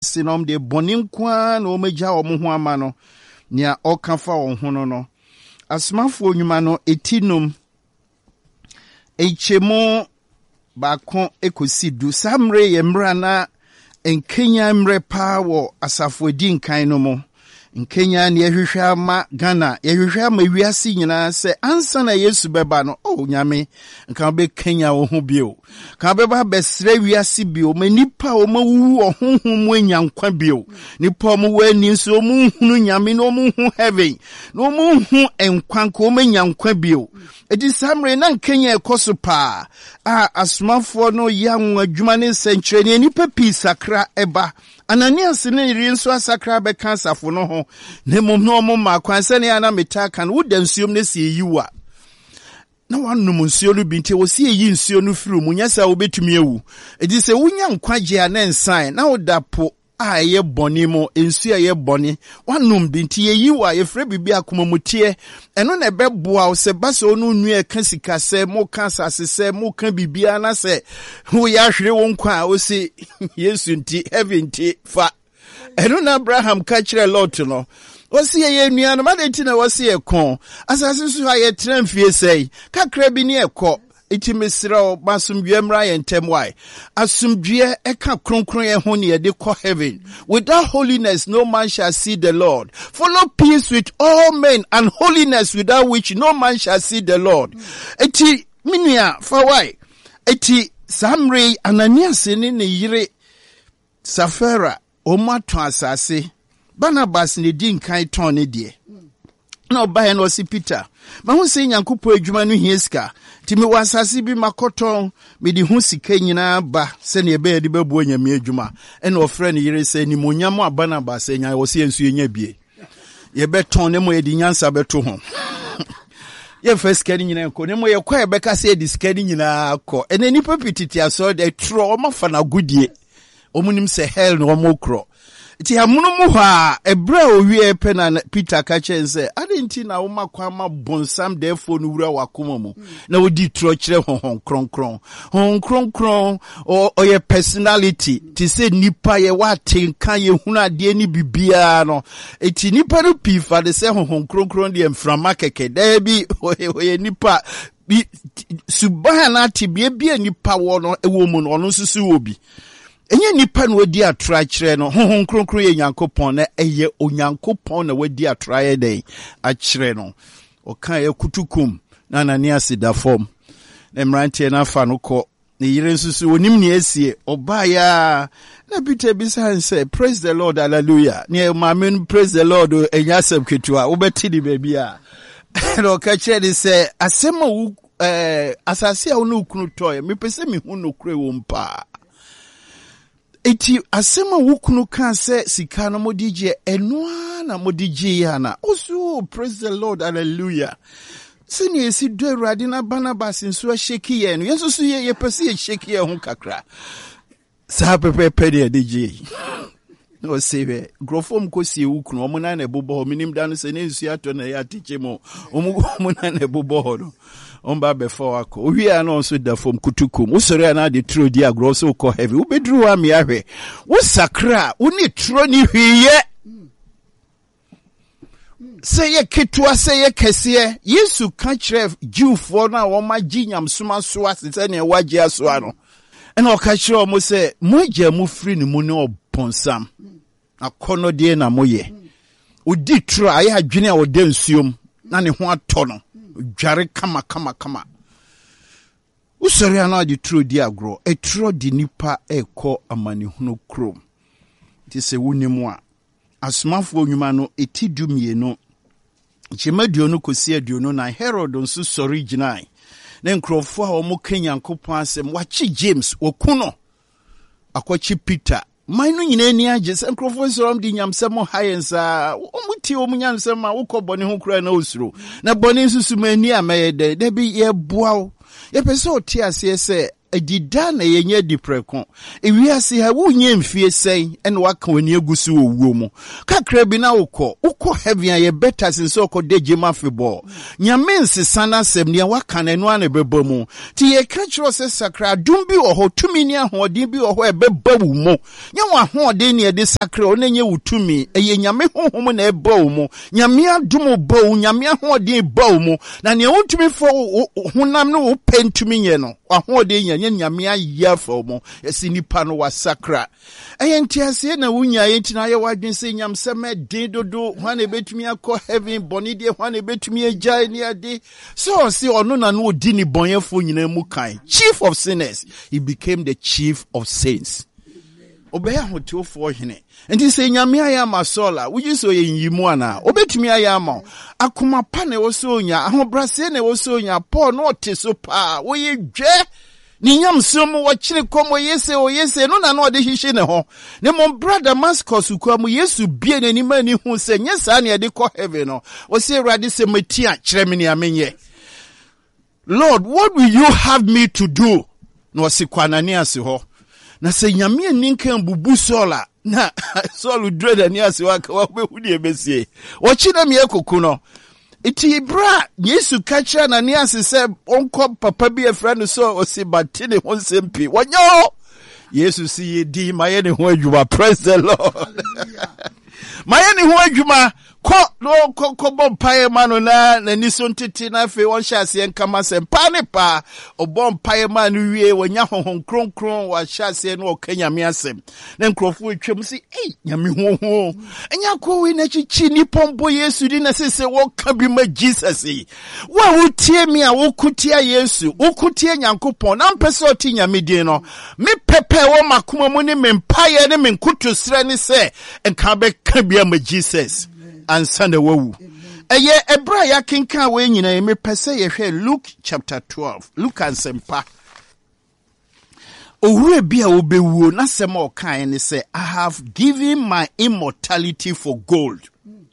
sinom de bonin kwa na omeja omo ho ama no nia okafa won ho no asmafo onyuma no etinum echemo bakon ekosidu samre yemra na enkenya mre pa wo asafo di nkan no mo nkenya ne yehwehwe ama Ghana yehwehwe ama wiase nyina se ansa na Yesu beba no nyame nka be Kenya wo ho bio ka beba besre wiase bio manipa o mawu ohunhum anyankwa bio nipa o mu wani nso o mu hunu nyame no mu hu heaven no mu hu enkwan ko manyankwa bio edi samre na Kenya ekoso pa asmafo no yanwa adwuma ne senkyere ne nipa pisakra eba Ananias ne rinso asakra be kansafo no ho ne mom no mo makwanse ne ana metaka no wodansuom ne se yiwa na wanum nsuo no bi nti wo se yi nsuo no firi mu nyasa wo betumi ewu edi se wonya nkwaje a na nsan na wodapo ye boni mo nsuo ye boni wanum bi nti yiwa ye fre bibi akomamutie eno na beboa wo se basa onu nu e ka sika se mo kansa se mo ka bibia na se wo ya hwere wo nkwa wo se Yesu nti heaven nti fa eno na Abraham ka kire Lot no wasi ye nua no madenti na wasi ye kon asase so aye tramfie sei kakra bi ne ekọ iti mesra basumdwe mra ye ntem why asumdwe eka kronkron ye ho ne ye de ko heaven without holiness no man shall see the Lord follow peace with all men and holiness without which no man shall see the Lord iti minua for why iti Samre Ananias ne yire Safira omato asase Barnabas ne di nkan ton ne de na obaye no si Peter ma hu se Nyankopɔ adwuma no hieska ti me wasase bi makoton me di hu sika nyina ba se ne be de babu nyame adwuma ena ofre ne yire se ni monyam Barnabas enya wo se ensu enya bie ye beton ne mo ye di nyansa beto ho ye first kadi nyina ko ne mo ye kwa ye beka se di skadi nyina ko ena nipa pititi aso de tro o mafa na gudie omunim se hell no mo kro ti amuno mu ha ebra owie pe na Peter ka chense adenti na wo makwa ma bonsam defo no wura wakoma mu na odi tro kire hon kronkron o ye personality ti se nipa ye watenka ye hunu ade ni bibia no eti nipa no pifa de se hon kronkron de mframa keke da bi o ye nipa bi subhana tibie bia nipa wo no ewo mu no ono susu obi enye nipa no wadi atra kire no honhon kronkron ye Nyankopon na eye onyankopon na wadi atra ye den a kire no o kan ye kutukum na Ananias da form na mrantie na fa no ko ne yire nsusu onim ne esie obaya na Peter bisan say praise the Lord hallelujah ne mamen praise the Lord enya asem ketua wo beti di baby a no ka kire say asem asase a wo no kunu toy me pese me hu no kure wo mpa eti asema wukunu kan se sika no modije enwa na modije ya na osu praise the Lord hallelujah sini esi do Awurade na Barnabas nso sheki ye no yeso so ye pese ye sheki ye ho kakra sa pepe de DJ no sebe grofom ko si wukunu omo na na bobo minim dan se ne nsu ato na ya tiche mo omo na na bobo no omba before ako owi ana so da fom kutukum usori ana de tro di agro so ko heavy ubedru am ya hwe wo sakra uni tro ni hwiye se ye ketua se ye kese Yesu ka kire Jewfo na wo magi nyamsoma so asese ne waje aso ano ena o ka kire o mo se moja mu free ni mu ne oponsam akono de na moye odi tro aye adwene a wo de nsuom na ne ho ato no dware kama usori ana di tro di agro etro di nipa eko amanehunu krom ti se wunimu a asomafo onwuma no etidumie no chemaduo no kosi aduo na Herod nso sori ginai na nkrofo a omo Nyankopon asem wachi James okuno akwachi Peter mainu nyina ni age se nkrofo sorom di nyamsem hayensa omuti omunyamsem a wokobone ho kura na osuro na bone nsusu mani ameye de bi ye boawo ye pese oti ase se adida na yenye dipreko ewiase ha wonye mfie sen ene waka wani agusu owuo mu kakra bi na ukọ heaven ye better since okode jema febol nyame nsesana sem ne waka na eno ana beba mu ti ye kachro se sakra dum bi oho tumi ni ahoden bi oho ebeba wu mu nya wa ahoden ne de sakra onenye wutumi eye nyame honhom na eba wu mu nyame adum ba wu nyame ahoden ba wu mu na ne wutumi fo honam no wo pentumi nye no ahoden nya nyame ayya fo mu esi nipa no wasakra eye ntiase na wunya ye ntina ye wadwen se nyamseme den dodo hwan ebetumi akọ heaven boni de hwan ebetumi agya ni ade so si ono na no odi ni bonyefo nyina mu kan chief of sinners he became the chief of saints obeya hotofo hene enti se nyame aya masola wuji so ye yimu ana obetumi aya ma akoma pa na wo so nya ahobrase na wo so nya Paul no oteso pa wo ye dwe ni nyamsom wo kire komo yese no na no de hihye ne ho ne mon brother Damascus kwa mu Yesu bie n'ani mani hu se nyesa na de ko heaven no wo se Awurade se matia kire me ne amenye Lord, what will you have me to do? No se Ananias ho na se nyame ninka bubu sola na Saul dread Ananias wa ka wa behu de besie wo kire me ekoku no iti bra Yesu kacha Ananias se onko papa bi efra so osibati ne ho sempi wonyo Yesu si di maye ne ho adwuma praise the Lord maye ne ho adwuma ko bompaye manu na niso ntiti na fe won hyase enkama sempa ne pa obompaye manu wie wonya honhon kronkron wa hyase no okanyame asem na nkrofo etwem si nyame ho enya ko we na chichi ni pombo Yesu di na sese wo ka bi ma Jesus wa wutie mi a wo kutia Yesu wo kutie Nyankopon na mpese oti nyame din no me pepe wo makoma mu ne mempaye ne menkutosre ne se enka be ka bi ma Jesus and Sunday wawu. Eye ebra ya kinka we nyina ye mepese ye hwe Luke chapter 12. Luke and Sempa. Owure bia obewuo na sema okan ne say I have given my immortality for gold.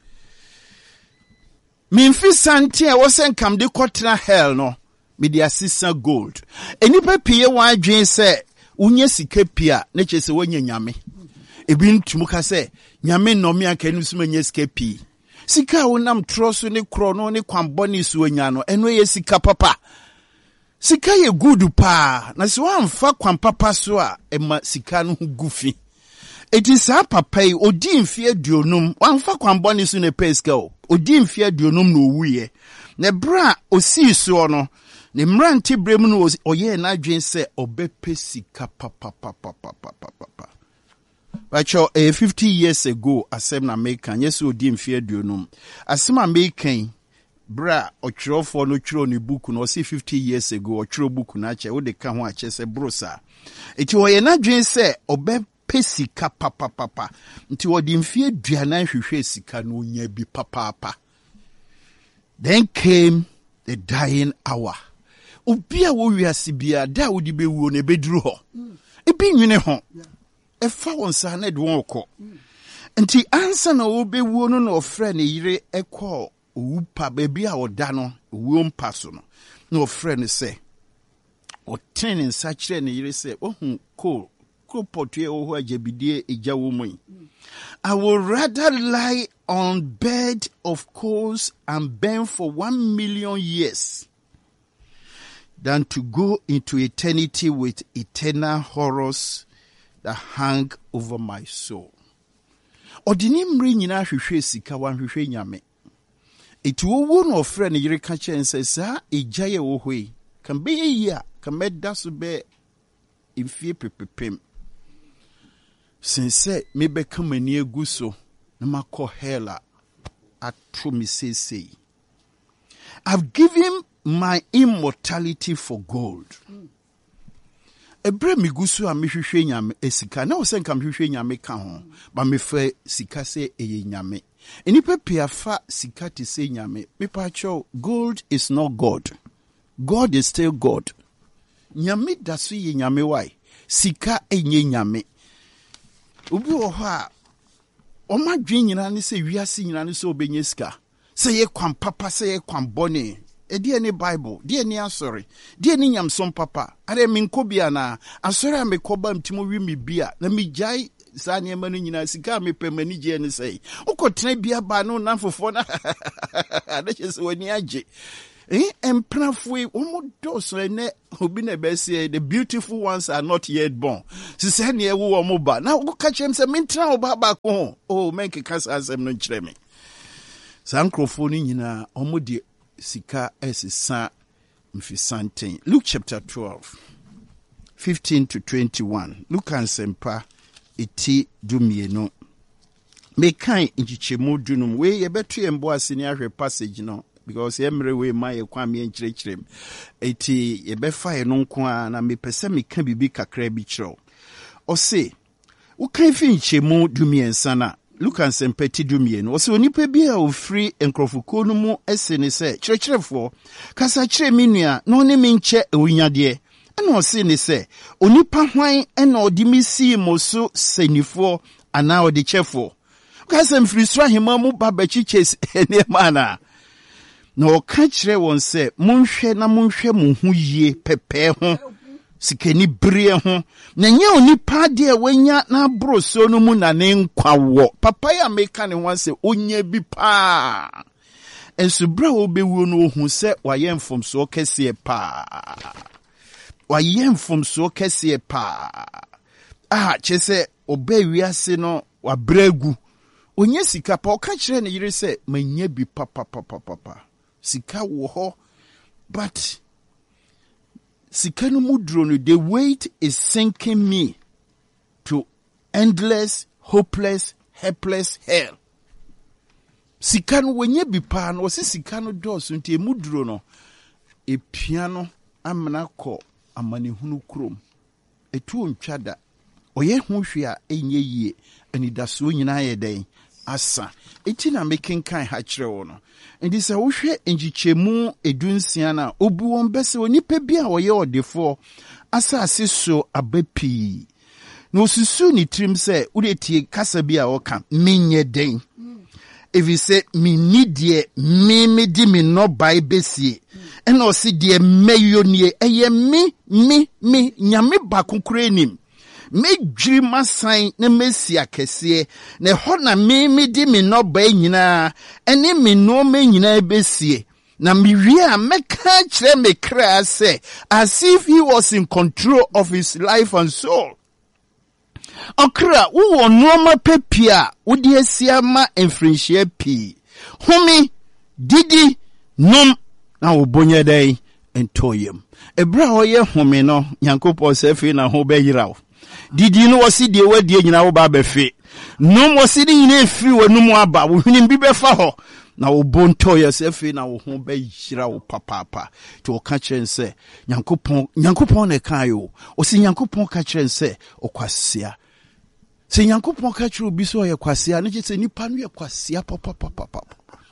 Mimfi santi e wo senkam de kotena hell no me de asisa gold. Enipa pie wan adwen say unye sika pia na chese wonya nyame. Ebi ntumuka se nyame nomi akenu suma nye skepi sika wonam troso ne krono ne kwamboni su anya no eno ye sika papa sika ye good pa na se wamfa kwampapa so a ema sika no gufi etisa papa yi odi mfie aduonum wamfa kwamboni su ne peska o odi mfie aduonum no wuye ne bra osi so no ne mranti brem no oye na adwen se obepe sika papa Bacho 50 years ago asem na American yes odi mfie aduonum asem American bra ochirofo no chiro ne book no si 50 years ago ochiro book na che wo de ka ho ache se brosa eti wo ye na dwen se obe pesika papa nti wo di mfie aduanan hwehwe sika no nya bi papa then came the dying hour obia wo wiase bia da wo di bewuo ne beduru ho ebi nwene ho efa wonsa na de won kọ nti ansa na obewuo no na ofre ne yire ekọ owupa baby a oda no owuo mpa so no na ofre ne se oten nsa kire ne yire se ohun ko potue oho ajabidie eja wo mu I would rather lie on bed of coals and burn for 1 million years than to go into eternity with eternal horrors that hang over my soul. Odini mri nyina hwehwe sika wan hwehwe nyame. Etu owo no ofre ne yire ka chen se sa ejaye wo hoi. Kan be ya, kan meda so be imfie pepepem. Since me be kamani egu so na makọ hela atu mi say. I've given my immortality for gold. Ebre migusu a mehwehwe nyame esika na wo se nka mehwehwe nyame ka ho ba mefa sika se eye nyame enipa piafa sika te se nyame mepa cho gold is not God. God is still God. Nyame daso ye nyame wai sika enye nyame obi wo ho a o ma dwen nyina ne se wiase nyina ne se obenye sika se ye kwan papa se ye kwan bone edi any Bible, di any asori, di any nyamsom papa. Are minkobia na asori amekoba mtimo wi mi bia na mi jai saa nneɛma no nyinaa sika me pɛ mani gye ne sɛ wokɔtena bia ba no na fofoɔ na adakyɛ sɛ w'ani agye emprafoe wɔn dɔɔso ne obi na bɛsi the beautiful ones are not yet born sisɛ ne ɛwo wɔn ba na woka kyerɛm sɛ mentena wo ba baako ho oh menkeka saa asɛm no nkyerɛ me saa nkurɔfoɔ no nyinaa wɔn de sika ɛsesa mfisanten. Luke chapter 12 15 to 21 Luke ansempa iti dumienu mekan nchichemu dunum we yebetu yembo asini ahwe passage no because emre we ma ye kwa me nkyerɛkyerɛm iti yebefa ye no nko a na mepese meka bibi kakra bi kyerɛw ɔse wokan fi nchemu dumiensa na Luke ansempati dumienu ɔse onipa bi a ofiri nkrɔfoko no mu ese ne sɛ kyerɛkyerɛfo kasa kyerɛ me nua na ɔne me nkyɛ ewunyade ɛna ɔse ne sɛ onipa hwan ɛna ɔde me sii mo so sɛnifo anaa ɔde kyɛfo kasa mfiri soro ahema mu ba bakyikyɛ nneɛma ana na ɔka kyerɛ wɔn sɛ monhwɛ na monhwɛ mo ho yie pɛpɛɛ ho sikani brie ho na nyɛ onipa deɛ wanya na aboro so no mu na ne nkwa wɔ papa ya meka ne ho sɛ onya bi paa enso bra wo bewuo no ohu sɛ wayɛ mfomso kɛseɛ paa wayɛ mfomso kɛseɛ paa kyɛ sɛ ɔbɛ wiase no wabregu onye sika pa ɔka kyerɛ ne yere sɛ manya bi papa sika wɔ hɔ but sika no mudro no the weight is sinking me to endless hopeless helpless hell. Sika no wanya bi pa no wɔse sika no dɔɔso nti mudro no epia no amena kɔ amanehunu krom etu ontwada ɔyɛ ho hwe a enye yie anidaso nyinaa yɛ dɛn asa eti na mekenkan ha kyerɛ wo no ndi sɛ wohwɛ ngyikyɛmu edunsia na obu wɔn bɛsɛ onipa bi a ɔyɛ ɔdefo asase so abapi na osusu ne trim sɛ wode tie kasa bi a ɔka menyɛ den evi sɛ minni deɛ me di me nɔbae besie ɛna ɔsi deɛ mɛyo nie ɛyɛ me nyame baako kura anim medwiri masan na mesi akɛseɛ na hɔ na me di me nɔbae nyinaa ɛne me nɔɔma nyinaa besie na mewie a mɛka kyerɛ me kra sɛ as if he was in control of his life and soul. Okra wo nneɛma pepia wo de asia ma mfrinhyia pii home didi nom na wo bonye dai entoyem ebra ɔyɛ home no Nyankopɔn sɛ fe na ho bɛyiraw didi no wɔsi de wadie nyina wo ba bɛfe nom wɔsi de nyina efiri wanum aba wo hwenim bi bɛfa hɔ na wo bontoyɛ sɛ fe na wo ho bɛyiraw papa to ɔka kyerɛ sɛ Nyankopɔn na kayo ɔsi Nyankopɔn ka kyerɛ sɛ ɔkwasea sɛ Nyankopɔn ka kyerɛ obi so ɔyɛ kwasea ne kyerɛ sɛ nipa no yɛ kwasea papa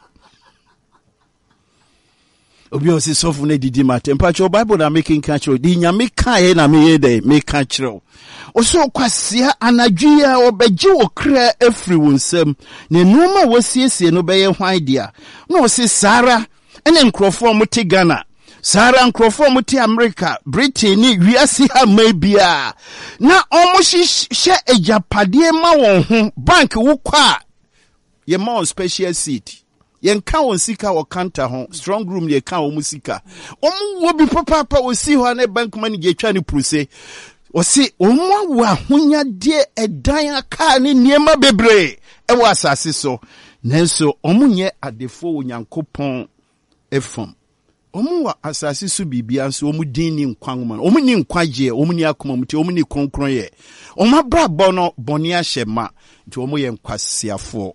obi ɔsi sɔfo na didi matempa kyerɛ Bible na making ka kyerɛ di nyame kae na meyɛ dɛ meka kyerɛ ɔso kwasea anadwi a ɔbɛgye wo kra afiri wo nsam na nneɛma a wɔsiesie no bɛyɛ hwan dia na ɔsi Sara ɛne nkurɔfoɔ mo te Ghana Sara nkurɔfoɔ mo te America Britain ni wiase ha mabia na ɔmo hyɛ agyapadeɛ ma wɔn ho bank wo kɔ a yɛ ma on special seat yɛnka wɔn sika wɔ counter ho strong room yɛka wɔn sika ɔmo wo bi papa osi hɔ na bank manager twa ne pruse ɔsi ɔmo wo ahonyadeɛ ɛdan aka ne nneɛma bebree ɛwɔ asase so nanso ɔmo nyɛ adefo wɔ Nyankopɔn efom ɔmo wa asase so bibia so ɔmo din ni nkwanwoma ɔmo ni nkwagye ɔmo ni akoma muti ɔmo ni kronkron yɛ ɔmo abrabɔ no bɔne ahyɛ ma nti ɔmo yɛ nkwasiafo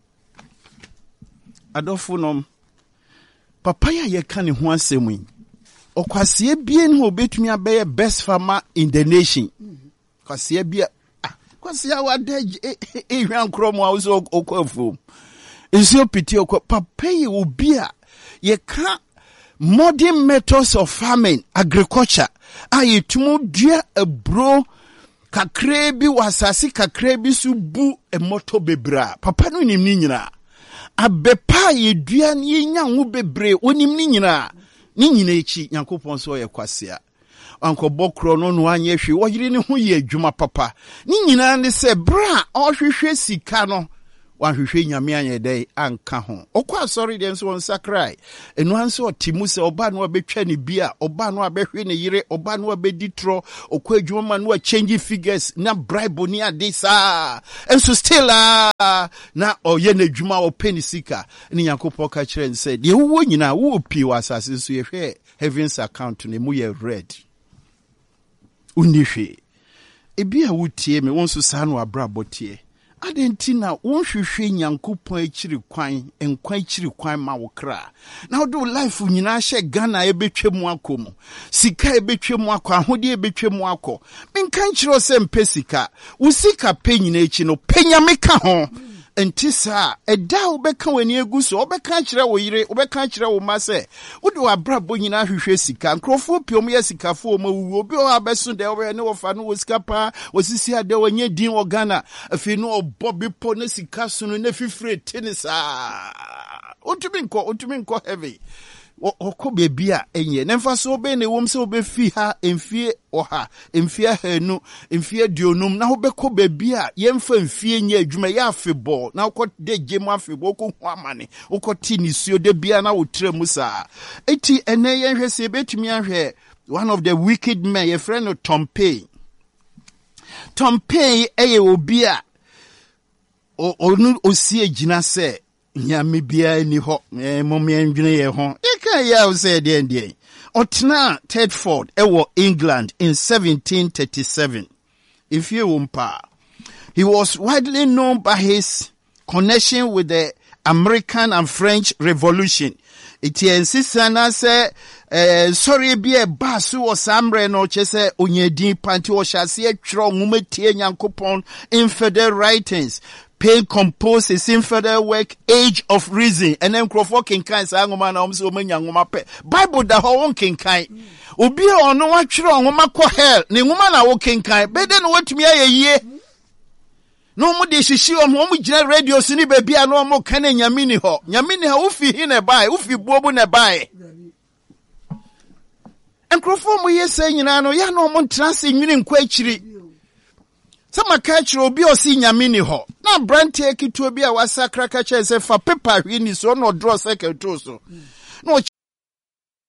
adɔfo nom papa ya yɛka ne ho asɛm yi ɔkwasia bie no obetumi abɛyɛ best farmer in the nation kwasia bia kwasia wada ehwan kromo a wo so okɔfo nso piti okɔ papa yi obi a yɛka modern methods of farming agriculture aye tumu dua abro kakra bi wasase kakra bi so bu emoto bebra papa no nim ni nyina abepa ye dua ni nya ho bebre onim ni nyina ni nyina echi Nyankopɔn so ye kwasea anko bokro no no anye hwe wo yire ne ho ye adwuma papa ni nyina ne se bra ohwehwe sika no wanhwehwe nyame anye dai anka ho okwa sorry den so on sakrai enu anse otimu se oba no abetwa ne bia oba no abehwe ne yire oba no abeditro okwa adwuma no change figures na bribe ni adisa enso still na oye na adwuma openi sika ni Nyankopɔn ka kire nse de wo nyina wo opi wasase so ye hwe heaven's account ne mu ye red unihwe ebia wotie me wonso sa no abrabotie adentina wonhwehwe Nyankopɔn akiri kwan enkwan akiri kwan ma wo kra na do life nyina hye Ghana ebetwemu akomu sika ebetwemu akɔ ahode ebetwemu akɔ menkan kyerɛ sɛ mpe sika wo sika pe nyina echi no penya meka ho entisa eda obeka wani eguso obeka kyerɛ wo yire obeka kyerɛ wo ma sɛ wode wabrabo nyina hwehwe sika nkrofo piom ye sikafo ma wuwo obi o abeso de wo ne wo fa no wo sika pa osisi ade wanye din wo Ghana afi no obobi po ne sika so no na fifire tenisa otumi nko heavy okɔ bebi a enye nemfa so be ne wom se obefi ha emfie oha emfie hanu emfie dionum na obekɔ bebi a yemfa emfie nya adwuma ya afebɔ na okɔ de gemu afebɔ okɔ hu amane okɔ ti ni suo de bia na wotre mu saa eti ene yenhwe se betumi ahwe one of the wicked men your friend Tom Payne eye obi a onu osie gina se nyame bia ni ho momye ndwene ye ho eka ya o se de otna Tedford ewo England in 1737 if you wumpa he was widely known by his connection with the American and French Revolution. It insisana se sorry be basu o samre no chese onyedin panti o shase atwro nwumatie Nyankopɔn infidel writings. Payne composed his infidel work Age of Reason and then Crawford kinkan sa ngoma na omse omanya ngoma pe Bible da ho won kinkan obi a ono wa twere ngoma kɔ hell ne ngoma na wo kinkan be de no watumi ayeye no mu de hyishi omo gyina radio so ni ba bia no omo ka na nyame ni ho ufi hi na bai ufi buobu na bai en Crawford mu yesa nyina no ya no omo ntrase nwini nkwa akiri sama kachiro obi osi nyame ni ho na brante ekitu obi a wasakra ka che se fa paper hwi ni so no draw second to so no